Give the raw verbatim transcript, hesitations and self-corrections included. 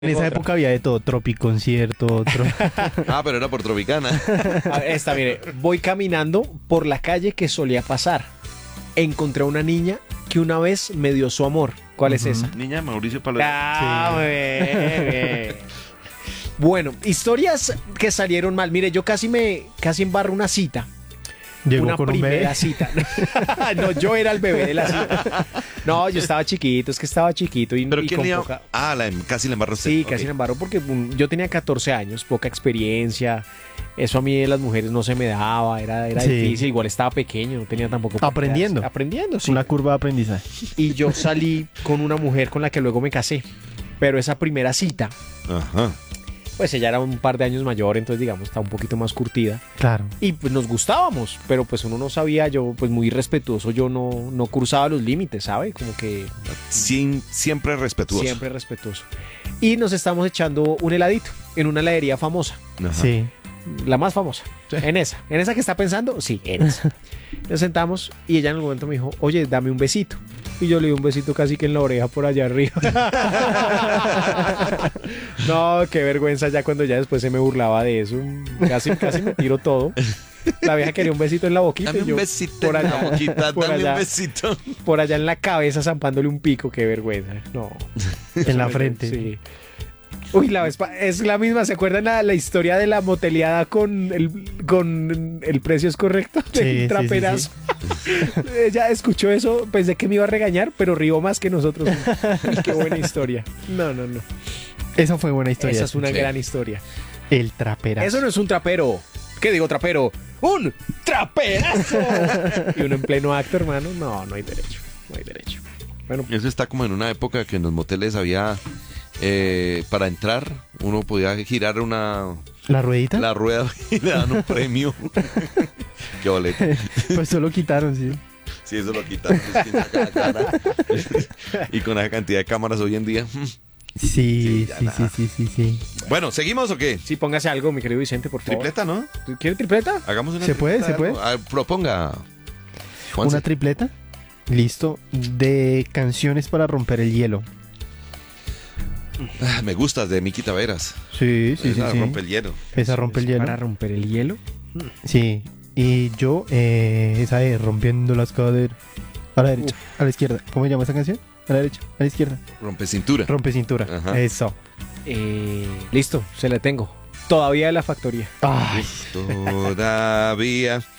En esa otra. época había de todo, tropiconcierto, tro... Ah, pero era por Tropicana. A ver, esta, mire, voy caminando por la calle que solía pasar. Encontré a una niña que una vez me dio su amor. ¿Cuál es Ujú. esa? Niña de Mauricio Palomino. Ah, Sí. muy bien, bien. Bueno, historias que salieron mal. Mire, yo casi me casi embarro una cita. Llegó Una con un primera bebé. cita. No, yo era el bebé de la cita. No, yo estaba chiquito, es que estaba chiquito y, ¿Pero y quién con le iba- poca- Ah, la, casi le embarró usted. Sí, Ok. casi me embarró porque um, yo tenía catorce años, poca experiencia. Eso a mí de las mujeres no se me daba, era, era Sí. difícil. Igual estaba pequeño, no tenía tampoco. Aprendiendo. Aprendiendo, sí. Una curva de aprendizaje. Y yo salí con una mujer con la que luego me casé. Pero esa primera cita, Ajá. pues ella era un par de años mayor, entonces digamos, estaba un poquito más curtida. Claro. Y pues nos gustábamos, pero pues uno no sabía, yo pues muy respetuoso, yo no, no cruzaba los límites, ¿sabe? Como que Sin, siempre respetuoso. siempre respetuoso. Y nos estamos echando un heladito en una heladería famosa, Ajá. Sí. la más famosa. En esa, en esa que está pensando, sí, en esa. Nos sentamos y ella en el momento me dijo, oye, dame un besito. Y yo le di un besito casi que en la oreja por allá arriba. No, qué vergüenza ya cuando ya después se me burlaba de eso. Casi, casi me tiro todo. La vieja quería un besito en la boquita. Dame y yo un besito por en allá, la boquita, por dame allá, un besito. por allá en la cabeza zampándole un pico, qué vergüenza. No. En la frente. Sí. Uy, la vez pa- es la misma. ¿Se acuerdan la, la historia de la moteleada con el, con el precio es correcto? De Sí, sí, un sí, traperazo. Ella escuchó eso, pensé que me iba a regañar, pero rió más que nosotros. Uy, qué buena historia. No, no, no. Esa fue buena historia. Esa es una Sí. gran historia. El traperazo. Eso no es un trapero. ¿Qué digo trapero? ¡Un traperazo! Y uno en pleno acto, hermano. No, no hay derecho. No hay derecho. Bueno, Eso está como en una época que en los moteles había... eh, para entrar, uno podía girar una... ¿La ruedita? La rueda y le dan un premio. Qué boleto. Pues solo quitaron, sí. Si eso lo quitaron, pues, ¿quién saca la cara? Y con esa cantidad de cámaras hoy en día. Sí, Sí, ya sí, sí, nada. sí, sí, sí. Bueno, ¿seguimos o qué? sí, póngase algo, mi querido Vicente, por favor. Tripleta, ¿no? ¿Tú ¿Quieres tripleta? Hagamos una ¿Se puede? tripleta ¿Se de algo. A ver, proponga. Juanse. ¿Una tripleta? Listo. De canciones para romper el hielo. Ah, me gustas de Miki Taveras. Sí, sí, sí, Esa sí. rompe el hielo. Esa rompe el hielo. Para romper el hielo. Sí. Y yo, eh, esa es Rompiendo las caderas. A la derecha, a la izquierda. ¿Cómo se llama esa canción? A la derecha, a la izquierda. Rompe cintura. Rompe cintura. Ajá. Eso. Eh, listo, se la tengo. Todavía de la factoría. Ay, Todavía